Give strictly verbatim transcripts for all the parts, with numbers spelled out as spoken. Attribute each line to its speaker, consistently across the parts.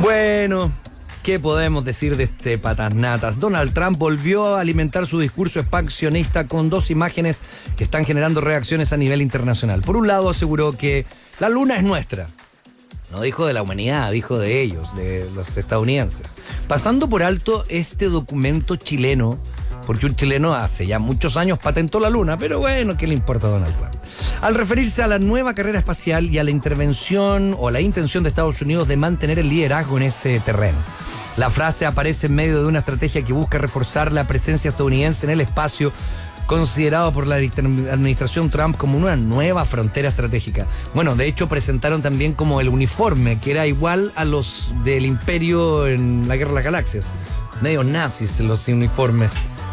Speaker 1: Bueno, ¿qué podemos decir de este patas natas? Donald Trump volvió a alimentar su discurso expansionista con dos imágenes que están generando reacciones a nivel internacional. Por un lado, aseguró que la luna es nuestra. No dijo de la humanidad, dijo de ellos, de los estadounidenses. Pasando por alto este documento chileno, porque un chileno hace ya muchos años patentó la luna, pero bueno, ¿qué le importa a Donald Trump? Al referirse a la nueva carrera espacial y a la intervención o la intención de Estados Unidos de mantener el liderazgo en ese terreno. La frase aparece en medio de una estrategia que busca reforzar la presencia estadounidense en el espacio, considerado por la administración Trump como una nueva frontera estratégica. Bueno, de hecho presentaron también como el uniforme, que era igual a los del Imperio en la Guerra de las Galaxias. Medio nazis los uniformes.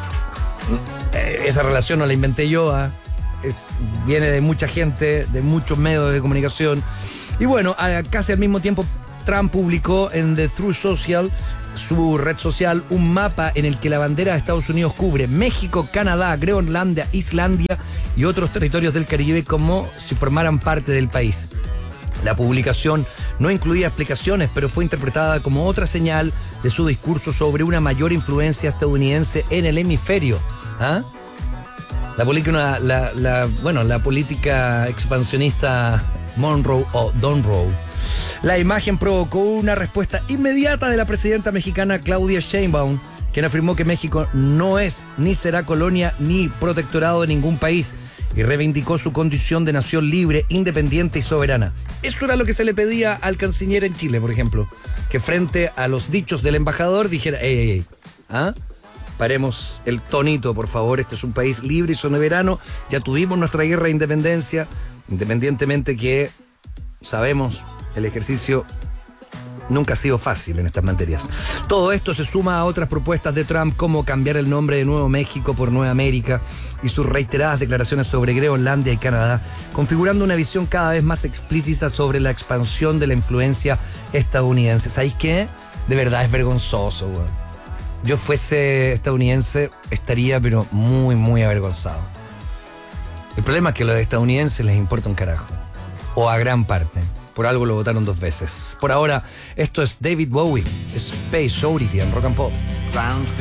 Speaker 1: Esa relación no la inventé yo, ¿eh? es, viene de mucha gente, de muchos medios de comunicación. Y bueno, a, casi al mismo tiempo Trump publicó en The Truth Social, su red social, un mapa en el que la bandera de Estados Unidos cubre México, Canadá, Groenlandia, Islandia y otros territorios del Caribe como si formaran parte del país. La publicación no incluía explicaciones, pero fue interpretada como otra señal de su discurso sobre una mayor influencia estadounidense en el hemisferio. ¿Ah? La política, la, la, bueno, la política expansionista Monroe o Donroe. La imagen provocó una respuesta inmediata de la presidenta mexicana Claudia Sheinbaum, quien afirmó que México no es ni será colonia ni protectorado de ningún país y reivindicó su condición de nación libre, independiente y soberana. Eso era lo que se le pedía al canciller en Chile, por ejemplo, que frente a los dichos del embajador dijera, ey, ey, ey, ¿ah? Paremos el tonito, por favor, este es un país libre y soberano, ya tuvimos nuestra guerra de independencia, independientemente que sabemos el ejercicio nunca ha sido fácil en estas materias. Todo esto se suma a otras propuestas de Trump, como cambiar el nombre de Nuevo México por Nueva América y sus reiteradas declaraciones sobre Groenlandia y Canadá, configurando una visión cada vez más explícita sobre la expansión de la influencia estadounidense. ¿Sabéis qué? De verdad es vergonzoso, güey. Yo fuese estadounidense, estaría pero muy, muy avergonzado. El problema es que a los estadounidenses les importa un carajo. O a gran parte. Por algo lo votaron dos veces. Por ahora, esto es David Bowie, Space Oddity en Rock and Pop.